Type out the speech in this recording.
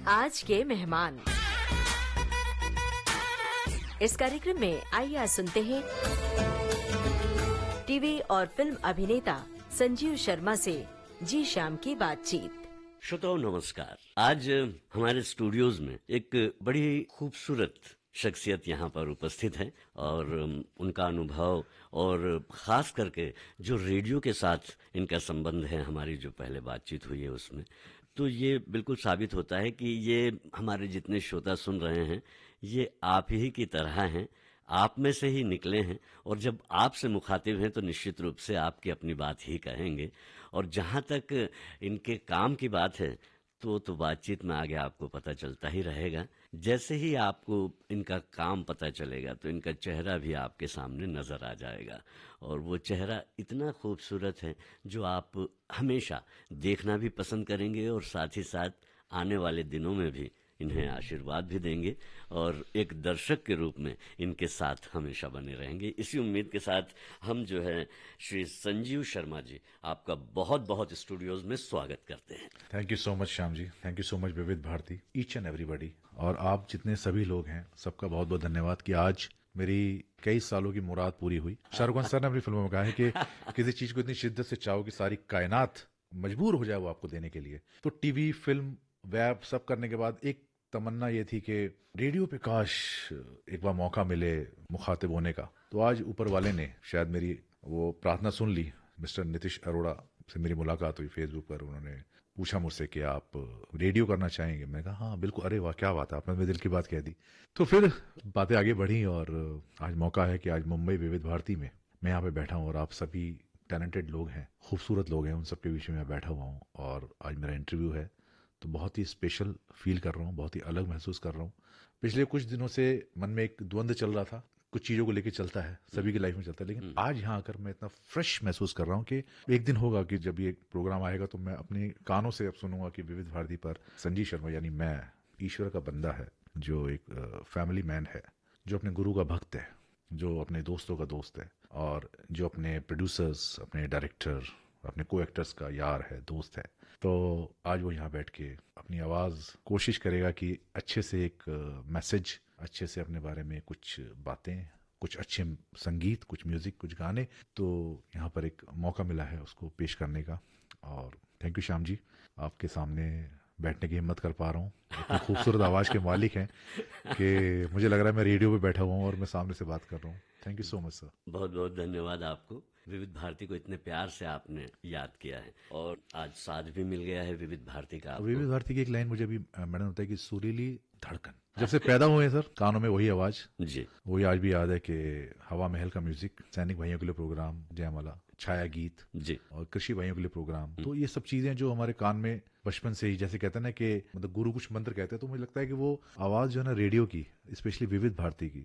आज के मेहमान। इस कार्यक्रम में आइए आज सुनते हैं टीवी और फिल्म अभिनेता संजीव शर्मा से जी श्याम की बातचीत। श्रोताओं नमस्कार। आज हमारे स्टूडियोज में एक बड़ी खूबसूरत शख्सियत यहाँ पर उपस्थित है और उनका अनुभव और खास करके जो रेडियो के साथ इनका संबंध है, हमारी जो पहले बातचीत हुई है उसमें, तो ये बिल्कुल साबित होता है कि ये हमारे जितने श्रोता सुन रहे हैं ये आप ही की तरह हैं, आप में से ही निकले हैं और जब आपसे मुखातिब हैं तो निश्चित रूप से आपकी अपनी बात ही कहेंगे। और जहाँ तक इनके काम की बात है तो बातचीत में आगे आपको पता चलता ही रहेगा। जैसे ही आपको इनका काम पता चलेगा तो इनका चेहरा भी आपके सामने नजर आ जाएगा और वो चेहरा इतना खूबसूरत है जो आप हमेशा देखना भी पसंद करेंगे और साथ ही साथ आने वाले दिनों में भी इन्हें आशीर्वाद भी देंगे और एक दर्शक के रूप में इनके साथ हमेशा बने रहेंगे। इसी उम्मीद के साथ हम जो है श्री संजीव शर्मा जी, आपका बहुत बहुत स्टूडियोज में स्वागत करते हैं। Thank you so much Shyam ji, thank you so much विविध भारती, ईच एंड एवरीबॉडी, और आप जितने सभी लोग हैं सबका बहुत बहुत धन्यवाद कि आज मेरी कई सालों की मुराद पूरी हुई। शाहरुख खान सर ने अपनी फिल्मों में कहा है कि किसी चीज को इतनी शिद्दत से चाहो कि सारी कायनात मजबूर हो जाए वो आपको देने के लिए। तो टीवी, फिल्म, वेब सब करने के बाद एक तमन्ना ये थी कि रेडियो पे काश एक बार मौका मिले मुखातिब होने का। तो आज ऊपर वाले ने शायद मेरी वो प्रार्थना सुन ली। मिस्टर नीतीश अरोड़ा से मेरी मुलाकात हुई फेसबुक पर, उन्होंने पूछा मुझसे कि आप रेडियो करना चाहेंगे। मैंने कहा हाँ बिल्कुल, अरे वाह क्या बात है, आपने मेरे दिल की बात कह दी। तो फिर बातें आगे बढ़ी और आज मौका है कि आज मुंबई विविध भारती में मैं यहाँ पे बैठा हूँ और आप सभी टैलेंटेड लोग हैं, खूबसूरत लोग हैं, उन सबके बीच में मैं बैठा हुआ हूँ और आज मेरा इंटरव्यू है। तो बहुत ही स्पेशल फील कर रहा हूँ, बहुत ही अलग महसूस कर रहा हूँ। पिछले कुछ दिनों से मन में एक द्वंद्व चल रहा था, कुछ चीजों को लेकर चलता है, सभी की लाइफ में चलता है, लेकिन आज यहाँ आकर मैं इतना फ्रेश महसूस कर रहा हूँ कि एक दिन होगा कि जब ये प्रोग्राम आएगा तो मैं अपने कानों से अब सुनूंगा कि विविध भारती पर संजीव शर्मा यानी मैं, ईश्वर का बंदा है, जो एक फैमिली मैन है, जो अपने गुरु का भक्त है, जो अपने दोस्तों का दोस्त है और जो अपने प्रोड्यूसर्स, अपने डायरेक्टर, अपने को एक्टर्स का यार है, दोस्त है। तो आज वो यहाँ बैठ के अपनी आवाज कोशिश करेगा कि अच्छे से एक मैसेज, अच्छे से अपने बारे में कुछ बातें, कुछ अच्छे संगीत, कुछ म्यूजिक, कुछ गाने। तो यहाँ पर एक मौका मिला है उसको पेश करने का और थैंक यू श्याम जी, आपके सामने बैठने की हिम्मत कर पा रहा हूँ। इतनी खूबसूरत आवाज के मालिक हैं कि मुझे लग रहा है मैं रेडियो पे बैठा हुआ हूँ और मैं सामने से बात कर रहा हूँ। Thank you so much sir. बहुत बहुत धन्यवाद आपको। विविध भारती को इतने प्यार से आपने याद किया है और आज साथ भी मिल गया है विविध भारती का। विविध भारती की एक लाइन मुझे अभी मैडम होता है कि सुरीली धड़कन, जब से पैदा हुए हैं सर कानों में वही आवाज जी, वही आज भी याद है कि हवा महल का म्यूजिक, सैनिक भाइयों के लिए प्रोग्राम जयमाला, छाया गीत जी, और कृषि भाइयों के लिए प्रोग्राम। तो ये सब चीजें जो हमारे कान में बचपन से ही, जैसे कहते हैं ना कि मतलब गुरु कुछ मंत्र कहते हैं, तो मुझे लगता है कि वो आवाज जो है ना रेडियो की, स्पेशली विविध भारती की,